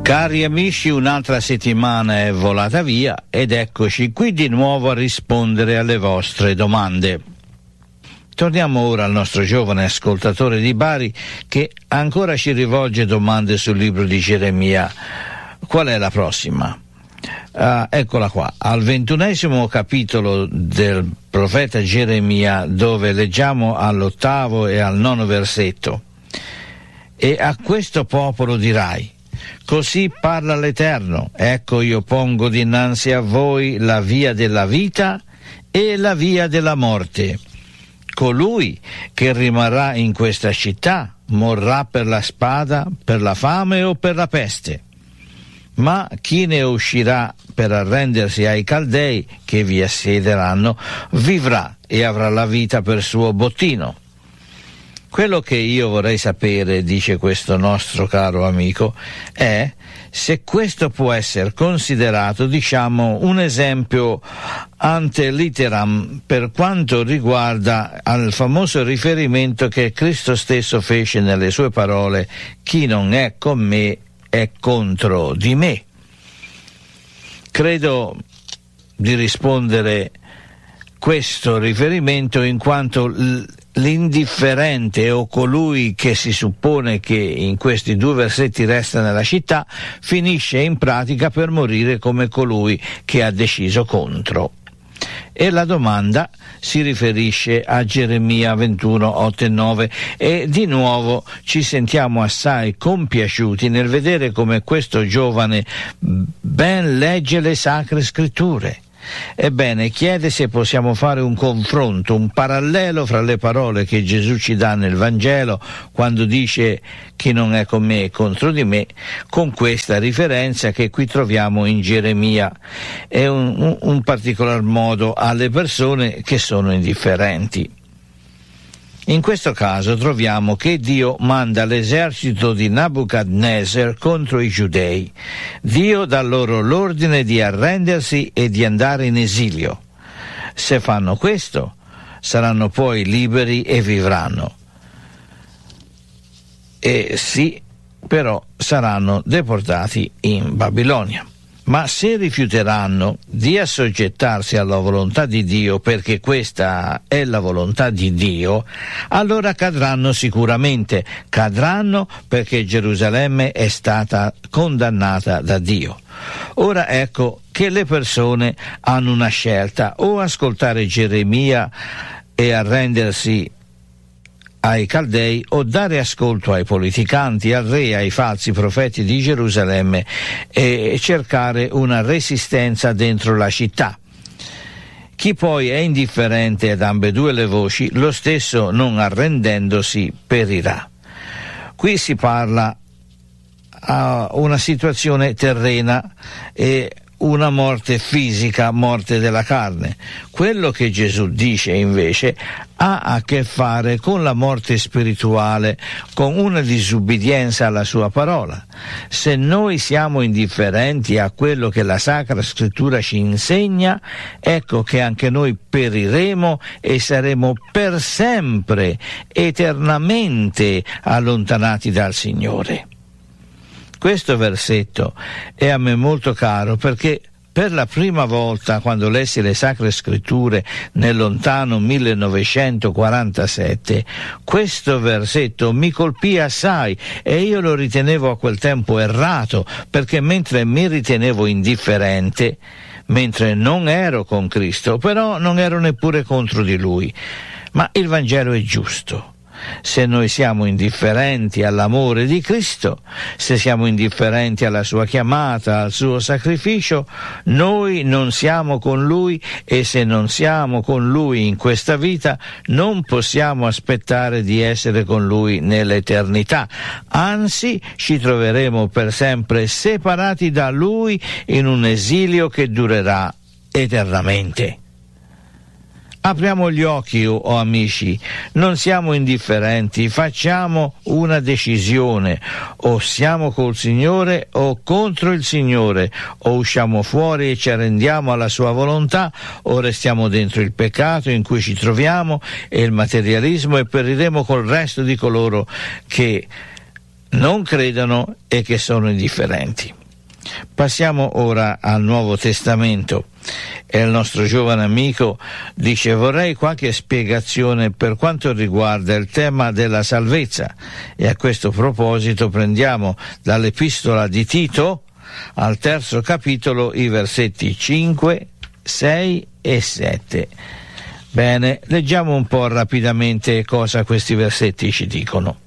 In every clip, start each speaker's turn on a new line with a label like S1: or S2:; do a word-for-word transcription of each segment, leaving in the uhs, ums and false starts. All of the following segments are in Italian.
S1: Cari amici, un'altra settimana è volata via ed eccoci qui di nuovo a rispondere alle vostre domande. Torniamo ora al nostro giovane ascoltatore di Bari che ancora ci rivolge domande sul libro di Geremia. Qual è la prossima? Uh, eccola qua, al ventunesimo capitolo del profeta Geremia, dove leggiamo all'ottavo e al nono versetto. E a questo popolo dirai: così parla l'Eterno, ecco io pongo dinanzi a voi la via della vita e la via della morte. Colui che rimarrà in questa città morrà per la spada, per la fame o per la peste. Ma chi ne uscirà per arrendersi ai Caldei che vi assiederanno vivrà e avrà la vita per suo bottino. Quello che io vorrei sapere, dice questo nostro caro amico, è se questo può essere considerato, diciamo, un esempio ante litteram per quanto riguarda al famoso riferimento che Cristo stesso fece nelle sue parole: chi non è con me è contro di me. Credo di rispondere questo riferimento in quanto l- l'indifferente o colui che si suppone che in questi due versetti resta nella città finisce in pratica per morire come colui che ha deciso contro. E la domanda si riferisce a Geremia ventuno, otto e nove, e di nuovo ci sentiamo assai compiaciuti nel vedere come questo giovane ben legge le sacre scritture. Ebbene, chiede se possiamo fare un confronto, un parallelo fra le parole che Gesù ci dà nel Vangelo quando dice chi non è con me è contro di me, con questa riferenza che qui troviamo in Geremia, e un, un, un particolar modo alle persone che sono indifferenti. In questo caso troviamo che Dio manda l'esercito di Nabucadnezzar contro i giudei. Dio dà loro l'ordine di arrendersi e di andare in esilio. Se fanno questo, saranno poi liberi e vivranno. E sì, però saranno deportati in Babilonia. Ma se rifiuteranno di assoggettarsi alla volontà di Dio, perché questa è la volontà di Dio, allora cadranno sicuramente, cadranno perché Gerusalemme è stata condannata da Dio. Ora ecco che le persone hanno una scelta: o ascoltare Geremia e arrendersi ai Caldei, o dare ascolto ai politicanti, al re, ai falsi profeti di Gerusalemme e cercare una resistenza dentro la città. Chi poi è indifferente ad ambedue le voci, lo stesso non arrendendosi perirà. Qui si parla a una situazione terrena e una morte fisica, morte della carne. Quello che Gesù dice invece ha a che fare con la morte spirituale, con una disubbidienza alla sua parola. Se noi siamo indifferenti a quello che la Sacra Scrittura ci insegna, ecco che anche noi periremo e saremo per sempre, eternamente allontanati dal Signore. Questo versetto è a me molto caro perché per la prima volta, quando lessi le Sacre Scritture nel lontano millenovecentoquarantasette, questo versetto mi colpì assai e io lo ritenevo a quel tempo errato, perché mentre mi ritenevo indifferente, mentre non ero con Cristo, però non ero neppure contro di Lui. Ma il Vangelo è giusto. Se noi siamo indifferenti all'amore di Cristo, se siamo indifferenti alla sua chiamata, al suo sacrificio, noi non siamo con Lui, e se non siamo con Lui in questa vita, non possiamo aspettare di essere con Lui nell'eternità. Anzi, ci troveremo per sempre separati da Lui in un esilio che durerà eternamente. Apriamo gli occhi, oh amici, non siamo indifferenti, facciamo una decisione: o siamo col Signore o contro il Signore, o usciamo fuori e ci arrendiamo alla sua volontà, o restiamo dentro il peccato in cui ci troviamo e il materialismo e periremo col resto di coloro che non credono e che sono indifferenti. Passiamo ora al Nuovo Testamento e il nostro giovane amico dice: vorrei qualche spiegazione per quanto riguarda il tema della salvezza, e a questo proposito prendiamo dall'epistola di Tito al terzo capitolo i versetti cinque, sei e sette. Bene, leggiamo un po' rapidamente cosa questi versetti ci dicono.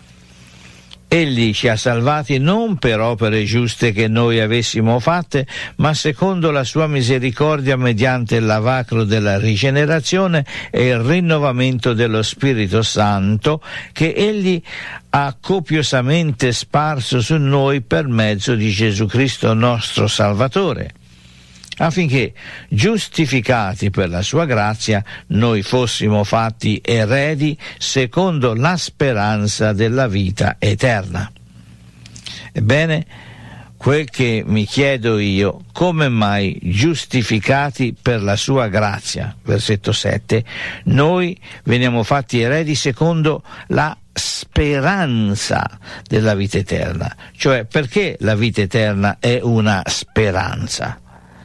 S1: Egli ci ha salvati non per opere giuste che noi avessimo fatte, ma secondo la sua misericordia mediante il lavacro della rigenerazione e il rinnovamento dello Spirito Santo che Egli ha copiosamente sparso su noi per mezzo di Gesù Cristo nostro Salvatore, affinché, giustificati per la sua grazia, noi fossimo fatti eredi secondo la speranza della vita eterna. Ebbene, quel che mi chiedo io, come mai giustificati per la sua grazia, versetto sette, noi veniamo fatti eredi secondo la speranza della vita eterna? Cioè, perché la vita eterna è una speranza?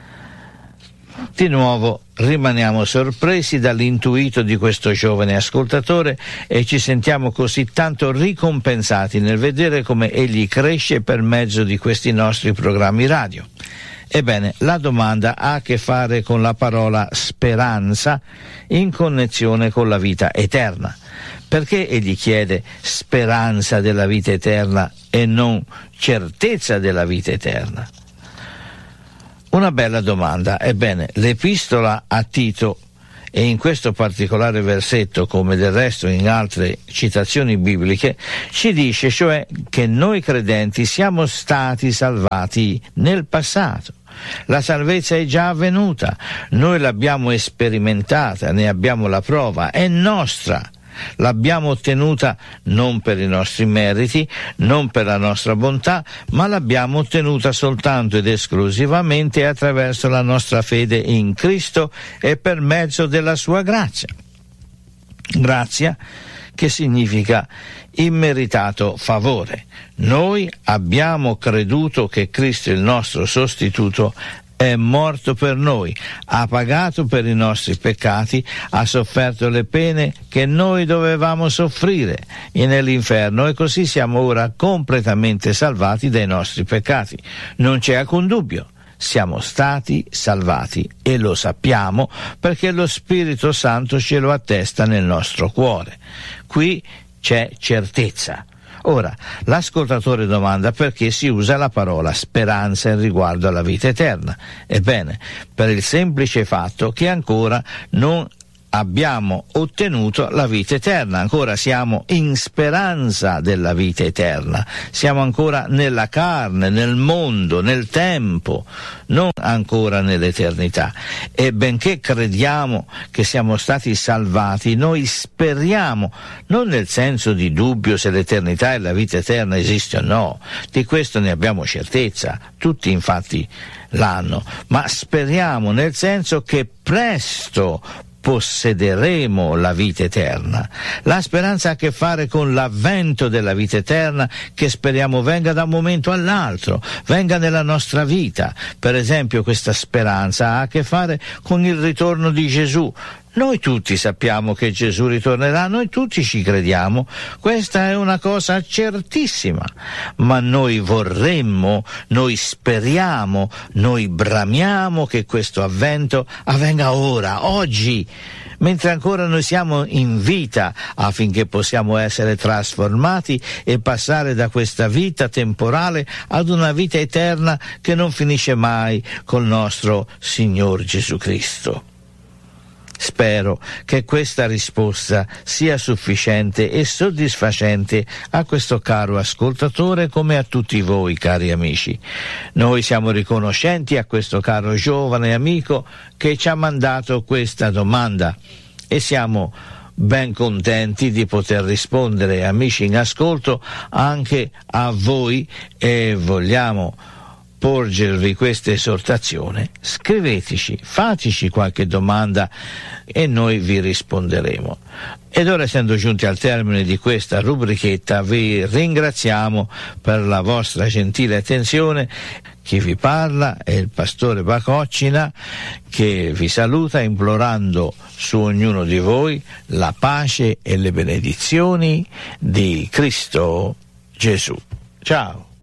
S1: Di nuovo rimaniamo sorpresi dall'intuito di questo giovane ascoltatore e ci sentiamo così tanto ricompensati nel vedere come egli cresce per mezzo di questi nostri programmi radio. Ebbene, la domanda ha a che fare con la parola speranza in connessione con la vita eterna. Perché egli chiede speranza della vita eterna e non certezza della vita eterna? Una bella domanda. Ebbene, l'epistola a Tito, e in questo particolare versetto, come del resto in altre citazioni bibliche, ci dice cioè che noi credenti siamo stati salvati nel passato. La salvezza è già avvenuta, noi l'abbiamo sperimentata, ne abbiamo la prova, è nostra. L'abbiamo ottenuta non per i nostri meriti, non per la nostra bontà, ma l'abbiamo ottenuta soltanto ed esclusivamente attraverso la nostra fede in Cristo e per mezzo della sua grazia. Grazia che significa immeritato favore. Noi abbiamo creduto che Cristo, il nostro sostituto, è morto per noi, ha pagato per i nostri peccati, ha sofferto le pene che noi dovevamo soffrire nell'inferno, e così siamo ora completamente salvati dai nostri peccati. Non c'è alcun dubbio, siamo stati salvati e lo sappiamo perché lo Spirito Santo ce lo attesta nel nostro cuore. Qui c'è certezza. Ora, l'ascoltatore domanda perché si usa la parola speranza in riguardo alla vita eterna. Ebbene, per il semplice fatto che ancora non abbiamo ottenuto la vita eterna, ancora siamo in speranza della vita eterna, siamo ancora nella carne, nel mondo, nel tempo, non ancora nell'eternità. E benché crediamo che siamo stati salvati, noi speriamo, non nel senso di dubbio se l'eternità e la vita eterna esiste o no, di questo ne abbiamo certezza, tutti infatti l'hanno, ma speriamo nel senso che presto possederemo la vita eterna. La speranza ha a che fare con l'avvento della vita eterna, che speriamo venga da un momento all'altro, venga nella nostra vita. Per esempio, questa speranza ha a che fare con il ritorno di Gesù. Noi tutti sappiamo che Gesù ritornerà, noi tutti ci crediamo, questa è una cosa certissima, ma noi vorremmo, noi speriamo, noi bramiamo che questo avvento avvenga ora, oggi, mentre ancora noi siamo in vita, affinché possiamo essere trasformati e passare da questa vita temporale ad una vita eterna che non finisce mai col nostro Signor Gesù Cristo. Spero che questa risposta sia sufficiente e soddisfacente a questo caro ascoltatore come a tutti voi, cari amici. Noi siamo riconoscenti a questo caro giovane amico che ci ha mandato questa domanda e siamo ben contenti di poter rispondere, amici in ascolto, anche a voi, e vogliamo porgervi questa esortazione, scriveteci, fateci qualche domanda e noi vi risponderemo. Ed ora, essendo giunti al termine di questa rubrichetta, vi ringraziamo per la vostra gentile attenzione. Chi vi parla è il pastore Bacoccina, che vi saluta implorando su ognuno di voi la pace e le benedizioni di Cristo Gesù. Ciao!